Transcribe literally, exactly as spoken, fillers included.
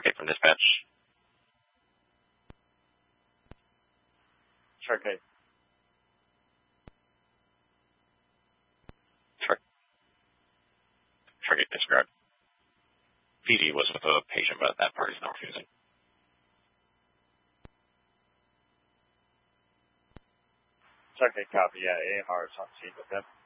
Target from dispatch. Target. Tar- target described. P D was with a patient, but that part is not confusing. Target copy, yeah, A M R is on scene with them.